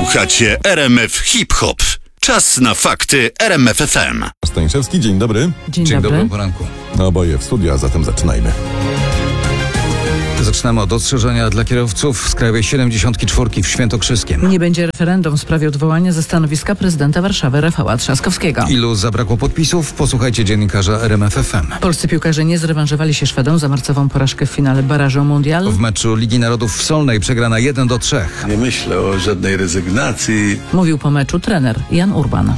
Słuchacie RMF Hip Hop. Czas na fakty RMF FM. Staniszewski, dzień dobry. Dzień dobry, o poranku. Oboje w studiu, a zatem zaczynajmy. Zaczynamy od ostrzeżenia dla kierowców z Krajowej 74 w Świętokrzyskiem. Nie będzie referendum w sprawie odwołania ze stanowiska prezydenta Warszawy Rafała Trzaskowskiego. Ilu zabrakło podpisów? Posłuchajcie dziennikarza RMF FM. Polscy piłkarze nie zrewanżowali się Szwedom za marcową porażkę w finale barażu Mundial. W meczu Ligi Narodów w Solnej przegrana 1-3. Nie myślę o żadnej rezygnacji. Mówił po meczu trener Jan Urban.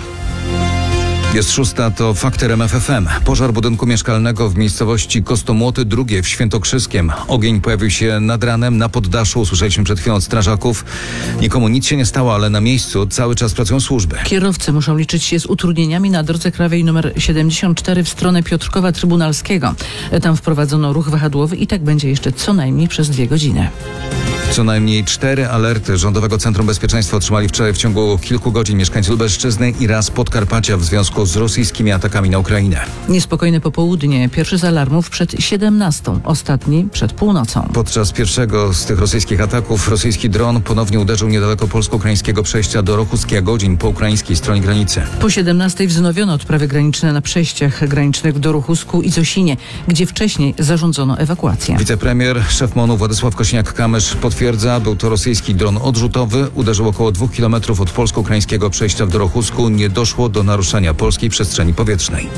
Jest 6, to fakty RMF FM. Pożar budynku mieszkalnego w miejscowości Kostomłoty II w Świętokrzyskiem. Ogień pojawił się nad ranem na poddaszu. Usłyszeliśmy przed chwilą od strażaków. Nikomu nic się nie stało, ale na miejscu cały czas pracują służby. Kierowcy muszą liczyć się z utrudnieniami na drodze krajowej nr 74 w stronę Piotrkowa Trybunalskiego. Tam wprowadzono ruch wahadłowy i tak będzie jeszcze co najmniej przez 2 godziny. Co najmniej 4 alerty Rządowego Centrum Bezpieczeństwa otrzymali wczoraj w ciągu kilku godzin mieszkańcy Lubelszczyzny i raz Podkarpacia w związku z rosyjskimi atakami na Ukrainę. Niespokojne popołudnie. Pierwszy z alarmów przed 17, ostatni przed północą. Podczas pierwszego z tych rosyjskich ataków rosyjski dron ponownie uderzył niedaleko polsko-ukraińskiego przejścia do Rochuskia-Godzin po ukraińskiej stronie granicy. Po 17 wznowiono odprawy graniczne na przejściach granicznych w Dorochusku i Zosinie, gdzie wcześniej zarządzono ewakuację. Wicepremier, szef MON-u Władysław Kosiniak-Kamysz potwierdza, był to rosyjski dron odrzutowy. Uderzył około 2 km od polsko-ukraińskiego przejścia w Dorochusku. Nie doszło do naruszenia polskiej przestrzeni powietrznej.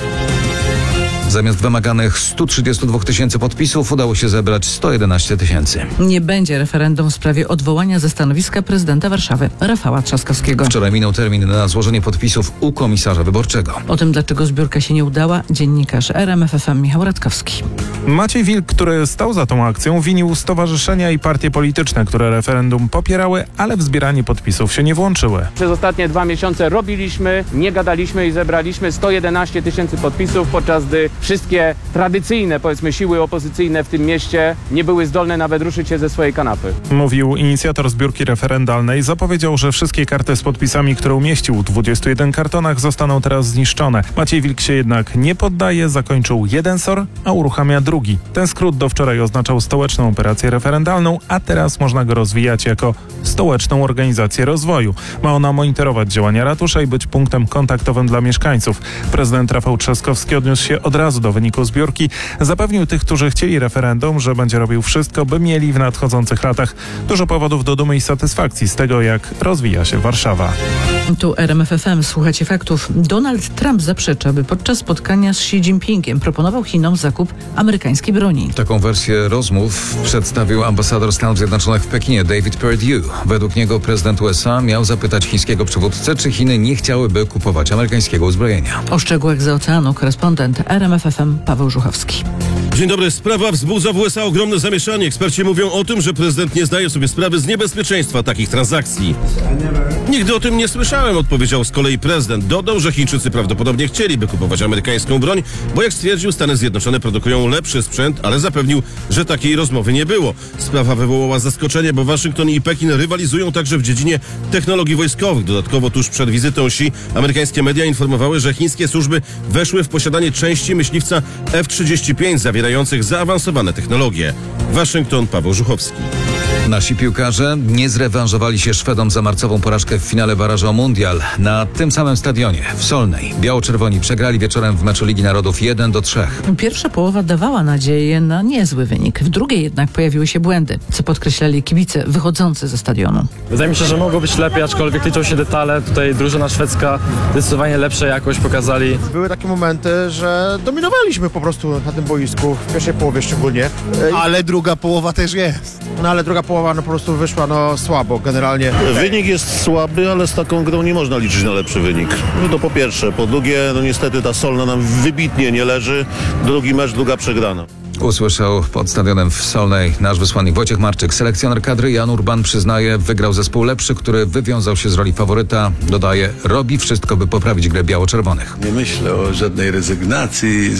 Zamiast wymaganych 132 000 podpisów udało się zebrać 111 000. Nie będzie referendum w sprawie odwołania ze stanowiska prezydenta Warszawy Rafała Trzaskowskiego. Wczoraj minął termin na złożenie podpisów u komisarza wyborczego. O tym, dlaczego zbiórka się nie udała, dziennikarz RMF FM Michał Radkowski. Maciej Wilk, który stał za tą akcją, winił stowarzyszenia i partie polityczne, które referendum popierały, ale w zbieranie podpisów się nie włączyły. Przez ostatnie 2 miesiące robiliśmy, nie gadaliśmy i zebraliśmy 111 000 podpisów, podczas gdy wszystkie tradycyjne, powiedzmy, siły opozycyjne w tym mieście nie były zdolne nawet ruszyć się ze swojej kanapy. Mówił inicjator zbiórki referendalnej. Zapowiedział, że wszystkie karty z podpisami, które umieścił w 21 kartonach, zostaną teraz zniszczone. Maciej Wilk się jednak nie poddaje, zakończył jeden SOR, a uruchamia drugi. Ten skrót do wczoraj oznaczał stołeczną operację referendalną, a teraz można go rozwijać jako stołeczną organizację rozwoju. Ma ona monitorować działania ratusza i być punktem kontaktowym dla mieszkańców. Prezydent Rafał Trzaskowski odniósł się od razu do wyniku zbiórki. Zapewnił tych, którzy chcieli referendum, że będzie robił wszystko, by mieli w nadchodzących latach dużo powodów do dumy i satysfakcji z tego, jak rozwija się Warszawa. Tu RMF FM, słuchacie faktów. Donald Trump zaprzecza, by podczas spotkania z Xi Jinpingiem proponował Chinom zakup amerykańskiej broni. Taką wersję rozmów przedstawił ambasador Stanów Zjednoczonych w Pekinie David Perdue. Według niego prezydent USA miał zapytać chińskiego przywódcę, czy Chiny nie chciałyby kupować amerykańskiego uzbrojenia. O szczegółach z oceanu korespondent RMF FM Paweł Żuchowski. Dzień dobry. Sprawa wzbudza w USA ogromne zamieszanie. Eksperci mówią o tym, że prezydent nie zdaje sobie sprawy z niebezpieczeństwa takich transakcji. Nigdy o tym nie słyszałem, odpowiedział z kolei prezydent. Dodał, że Chińczycy prawdopodobnie chcieliby kupować amerykańską broń, bo jak stwierdził, Stany Zjednoczone produkują lepszy sprzęt, ale zapewnił, że takiej rozmowy nie było. Sprawa wywołała zaskoczenie, bo Waszyngton i Pekin rywalizują także w dziedzinie technologii wojskowych. Dodatkowo tuż przed wizytą Xi amerykańskie media informowały, że chińskie służby weszły w posiadanie części myśliwca F-35 zawierających zaawansowane technologie. Waszyngton, Paweł Żuchowski. Nasi piłkarze nie zrewanżowali się Szwedom za marcową porażkę w finale barażu Mundial. Na tym samym stadionie, w Solnej, biało-czerwoni przegrali wieczorem w meczu Ligi Narodów 1-3. Pierwsza połowa dawała nadzieję na niezły wynik. W drugiej jednak pojawiły się błędy, co podkreślali kibice wychodzący ze stadionu. Wydaje mi się, że mogło być lepiej, aczkolwiek liczą się detale. Tutaj drużyna szwedzka zdecydowanie lepsza jakość pokazali. Były takie momenty, że dominowaliśmy po prostu na tym boisku, w pierwszej połowie szczególnie. Ale druga połowa też jest. No ale druga połowa po prostu wyszła słabo generalnie. Wynik jest słaby, ale z taką grą nie można liczyć na lepszy wynik. No to po pierwsze. Po drugie, niestety ta Solna nam wybitnie nie leży. Drugi mecz, druga przegrana. Usłyszał pod stadionem w Solnej nasz wysłannik Wojciech Marczyk. Selekcjoner kadry Jan Urban przyznaje, wygrał zespół lepszy, który wywiązał się z roli faworyta. Dodaje, robi wszystko, by poprawić grę biało-czerwonych. Nie myślę o żadnej rezygnacji,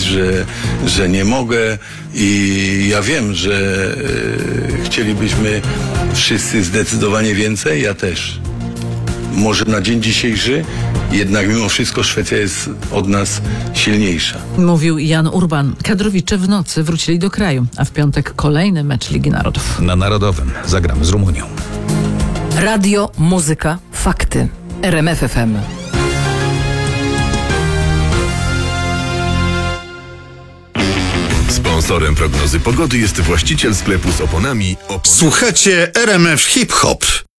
że nie mogę i ja wiem, że chcielibyśmy wszyscy zdecydowanie więcej, ja też. Może na dzień dzisiejszy, jednak mimo wszystko Szwecja jest od nas silniejsza. Mówił Jan Urban. Kadrowicze w nocy wrócili do kraju, a w piątek kolejny mecz Ligi Narodów. Na Narodowym zagramy z Rumunią. Radio, muzyka, Fakty. RMF FM. Sponsorem prognozy pogody jest właściciel sklepu z oponami. Słuchacie RMF Hip Hop.